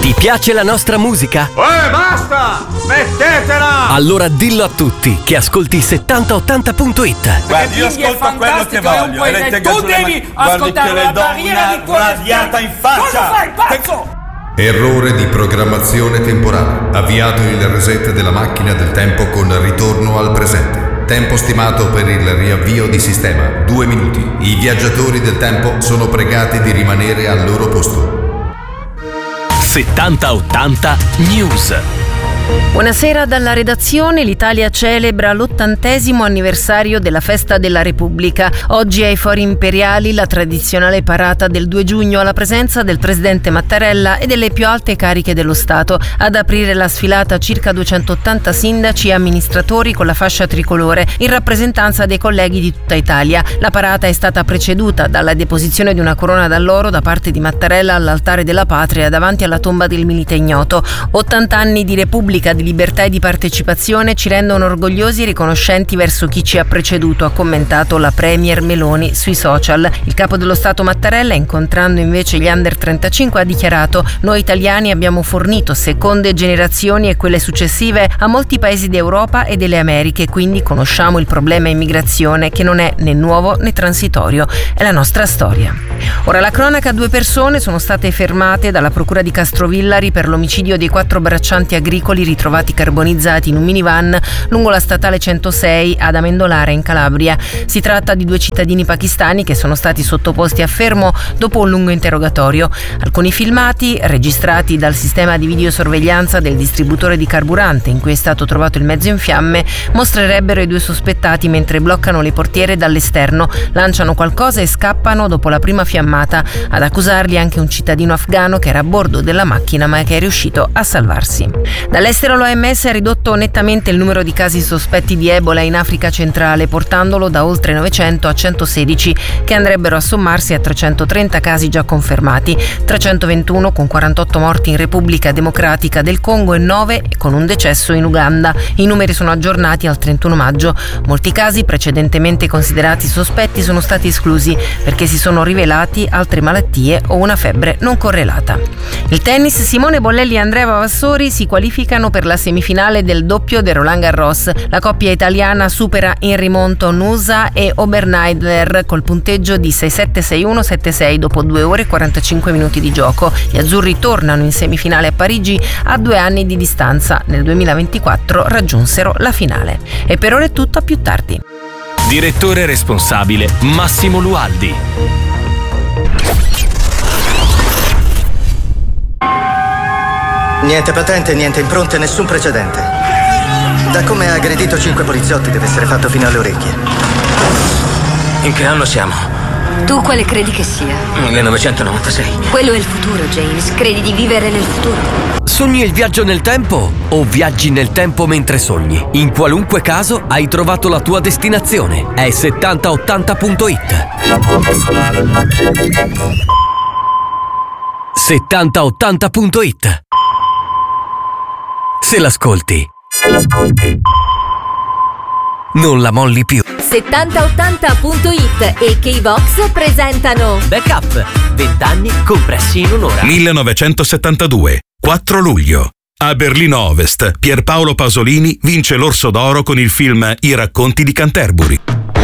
Ti piace la nostra musica? Basta! Smettetela! Allora dillo a tutti che ascolti 7080.it. Guardi, io ascolto quello che voglio. Tu devi ascoltare la barriera di radiata in faccia. Cosa fai, pazzo? Errore di programmazione temporale. Avviato il reset della macchina del tempo con ritorno al presente. Tempo stimato per il riavvio di sistema 2 minuti. I viaggiatori del tempo sono pregati di rimanere al loro posto. 7080 News. Buonasera dalla redazione. L'Italia celebra l'80° anniversario della Festa della Repubblica. Oggi ai Fori Imperiali la tradizionale parata del 2 giugno alla presenza del presidente Mattarella e delle più alte cariche dello Stato. Ad aprire la sfilata circa 280 sindaci e amministratori con la fascia tricolore in rappresentanza dei colleghi di tutta Italia. La parata è stata preceduta dalla deposizione di una corona d'alloro da parte di Mattarella all'altare della patria davanti alla tomba del milite ignoto. 80 anni di Repubblica, di libertà e di partecipazione ci rendono orgogliosi e riconoscenti verso chi ci ha preceduto, ha commentato la premier Meloni sui social. Il capo dello Stato Mattarella, incontrando invece gli under 35, ha dichiarato: noi italiani abbiamo fornito seconde generazioni e quelle successive a molti paesi d'Europa e delle Americhe, quindi conosciamo il problema immigrazione che non è né nuovo né transitorio, è la nostra storia. Ora la cronaca: 2 persone sono state fermate dalla procura di Castrovillari per l'omicidio dei 4 braccianti agricoli ritrovati carbonizzati in un minivan lungo la statale 106 ad Amendolara in Calabria. Si tratta di 2 cittadini pakistani che sono stati sottoposti a fermo dopo un lungo interrogatorio. Alcuni filmati, registrati dal sistema di videosorveglianza del distributore di carburante in cui è stato trovato il mezzo in fiamme, mostrerebbero i 2 sospettati mentre bloccano le portiere dall'esterno, lanciano qualcosa e scappano dopo la prima fiammata. Ad accusarli anche un cittadino afghano che era a bordo della macchina ma che è riuscito a salvarsi. Dall'estero l'OMS ha ridotto nettamente il numero di casi sospetti di Ebola in Africa centrale, portandolo da oltre 900 a 116, che andrebbero a sommarsi a 330 casi già confermati, 321 con 48 morti in Repubblica Democratica del Congo e 9 con un decesso in Uganda. I numeri sono aggiornati al 31 maggio. Molti casi precedentemente considerati sospetti sono stati esclusi perché si sono rivelati altre malattie o una febbre non correlata. Il tennis: Simone Bolelli e Andrea Vavassori si qualificano per la semifinale del doppio del Roland Garros. La coppia italiana supera in rimonto Nusa e Oberneidler col punteggio di 6-7, 6-1, 7-6 dopo 2 ore e 45 minuti di gioco. Gli azzurri tornano in semifinale a Parigi a 2 anni di distanza. Nel 2024 raggiunsero la finale. E per ora è tutto, a più tardi. Direttore responsabile Massimo Lualdi. Niente patente, niente impronte, nessun precedente. Da come ha aggredito 5 poliziotti deve essere fatto fino alle orecchie. In che anno siamo? Tu quale credi che sia? 1996. Quello è il futuro, James. Credi di vivere nel futuro? Sogni il viaggio nel tempo o viaggi nel tempo mentre sogni? In qualunque caso hai trovato la tua destinazione. È 7080.it. 7080.it. Se l'ascolti, non la molli più. 7080.it e K-Box presentano Backup, 20 anni compressi in un'ora. 1972, 4 luglio. A Berlino Ovest, Pierpaolo Pasolini vince l'Orso d'Oro con il film I racconti di Canterbury.